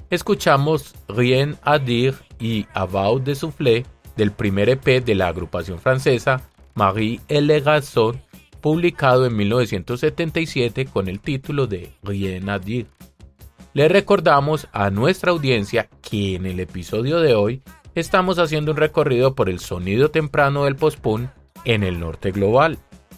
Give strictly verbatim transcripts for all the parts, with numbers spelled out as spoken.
escuchamos Rien à dire y About de Soufflé del primer E P de la agrupación francesa Marie et les Garçons, publicado en mil novecientos setenta y siete con el título de Rien à dire. Le recordamos a nuestra audiencia que en el episodio de hoy estamos haciendo un recorrido por el sonido temprano del post-punk en el norte global.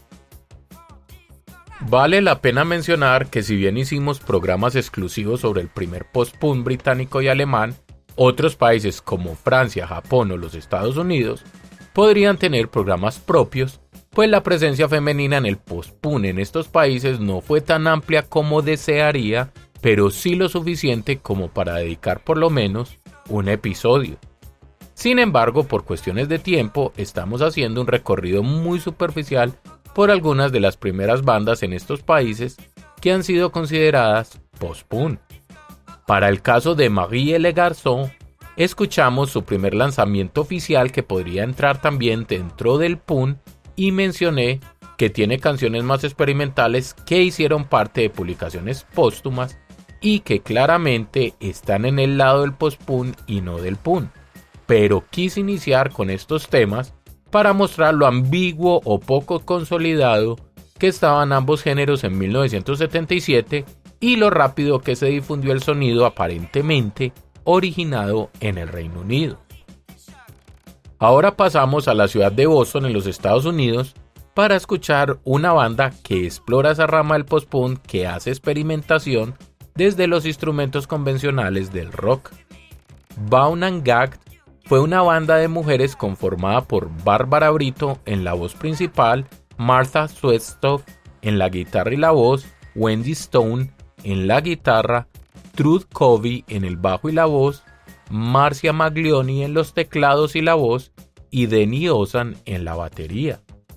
Vale la pena mencionar que si bien hicimos programas exclusivos sobre el primer post-punk británico y alemán, otros países como Francia, Japón o los Estados Unidos podrían tener programas propios, pues la presencia femenina en el post-punk en estos países no fue tan amplia como desearía, pero sí lo suficiente como para dedicar por lo menos un episodio. Sin embargo, por cuestiones de tiempo, estamos haciendo un recorrido muy superficial por algunas de las primeras bandas en estos países que han sido consideradas post-punk. Para el caso de Marie et les Garçons, escuchamos su primer lanzamiento oficial que podría entrar también dentro del punk y mencioné que tiene canciones más experimentales que hicieron parte de publicaciones póstumas y que claramente están en el lado del post-punk y no del punk. Pero quise iniciar con estos temas para mostrar lo ambiguo o poco consolidado que estaban ambos géneros en mil novecientos setenta y siete y lo rápido que se difundió el sonido aparentemente originado en el Reino Unido. Ahora pasamos a la ciudad de Boston en los Estados Unidos para escuchar una banda que explora esa rama del post-punk que hace experimentación desde los instrumentos convencionales del rock. Bound and Gagged fue una banda de mujeres conformada por Bárbara Brito en la voz principal, Martha Swestoff en la guitarra y la voz, Wendy Stone en la guitarra, Truth Covey en el bajo y la voz, Marcia Maglioni en los teclados y la voz y Denny Ozan en la batería.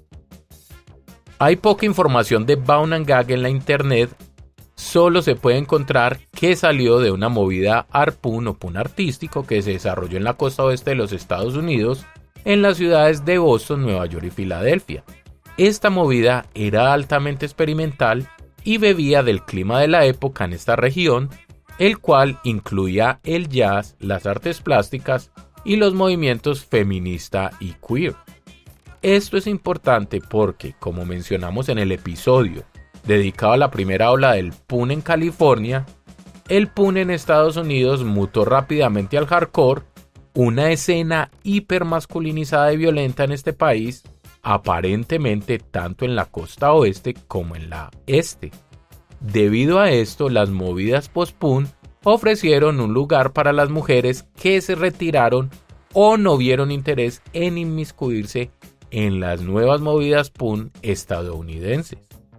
Hay poca información de Bound and Gagged en la internet. Solo se puede encontrar que salió de una movida art punk o punk artístico que se desarrolló en la costa oeste de los Estados Unidos, en las ciudades de Boston, Nueva York y Filadelfia. Esta movida era altamente experimental y bebía del clima de la época en esta región, el cual incluía el jazz, las artes plásticas y los movimientos feminista y queer. Esto es importante porque, como mencionamos en el episodio dedicado a la primera ola del punk en California, el punk en Estados Unidos mutó rápidamente al hardcore, una escena hipermasculinizada y violenta en este país, aparentemente tanto en la costa oeste como en la este. Debido a esto, las movidas post-punk ofrecieron un lugar para las mujeres que se retiraron o no vieron interés en inmiscuirse en las nuevas movidas punk estadounidenses.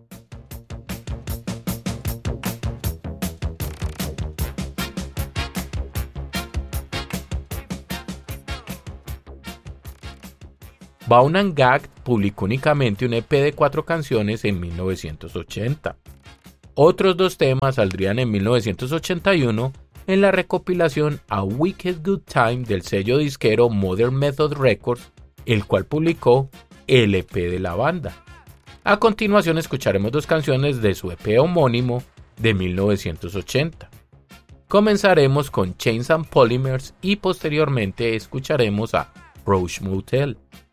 Bound and Gagged publicó únicamente un E P de cuatro canciones en mil novecientos ochenta. Otros dos temas saldrían en mil novecientos ochenta y uno en la recopilación A Wicked Good Time del sello disquero Modern Method Records, el cual publicó el E P de la banda. A continuación escucharemos dos canciones de su E P homónimo de mil novecientos ochenta. Comenzaremos con Chains and Polymers y posteriormente escucharemos a Roach Motel.